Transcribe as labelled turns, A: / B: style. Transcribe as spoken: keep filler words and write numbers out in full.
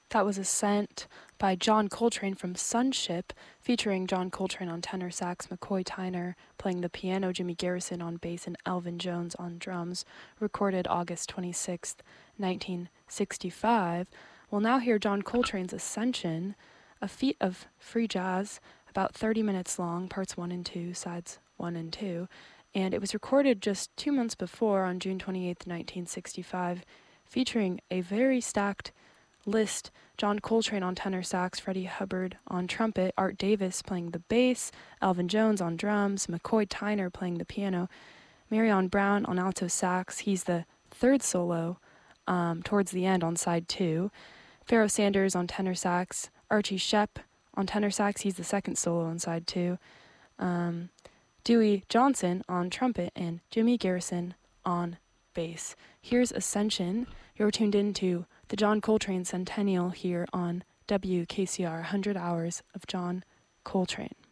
A: That was Ascent by John Coltrane from Sunship, featuring John Coltrane on tenor sax, McCoy Tyner playing the piano, Jimmy Garrison on bass, and Elvin Jones on drums, recorded August twenty-sixth, nineteen sixty-five. We'll now hear John Coltrane's Ascension, a feat of free jazz, about thirty minutes long, parts one and two, sides one and two, and it was recorded just two months before on June twenty-eighth, nineteen sixty-five, featuring a very stacked list: John Coltrane on tenor sax, Freddie Hubbard on trumpet, Art Davis playing the bass, Elvin Jones on drums, McCoy Tyner playing the piano, Marion Brown on alto sax, he's the third solo um, towards the end on side two, Pharoah Sanders on tenor sax, Archie Shepp on tenor sax, he's the second solo on side two, um, Dewey Johnson on trumpet, and Jimmy Garrison on bass. Here's Ascension. You're tuned into the John Coltrane Centennial here on W K C R, one hundred hours of John Coltrane.